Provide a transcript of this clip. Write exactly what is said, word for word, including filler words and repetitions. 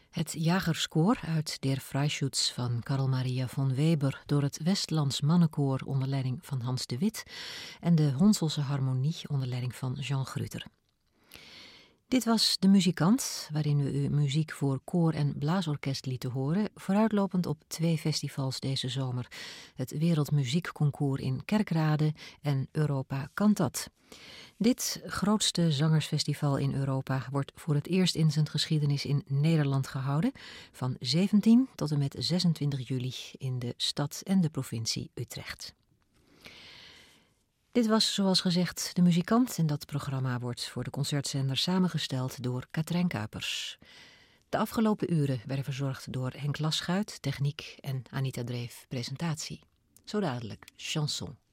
Het Jagerskoor uit Der Freischütz van Karl Maria von Weber door het Westlands Mannenkoor onder leiding van Hans de Wit en de Honselse Harmonie onder leiding van Jean Gruter. Dit was De Muzikant, waarin we u muziek voor koor- en blaasorkest lieten horen, vooruitlopend op twee festivals deze zomer. Het Wereldmuziekconcours in Kerkrade en Europa Cantat. Dit grootste zangersfestival in Europa wordt voor het eerst in zijn geschiedenis in Nederland gehouden, van zeventien tot en met zesentwintig juli in de stad en de provincie Utrecht. Dit was, zoals gezegd, De Muzikant en dat programma wordt voor de concertzender samengesteld door Katrijn Kuipers. De afgelopen uren werden verzorgd door Henk Laschuit, techniek en Anita Dreef, presentatie. Zo dadelijk, chanson.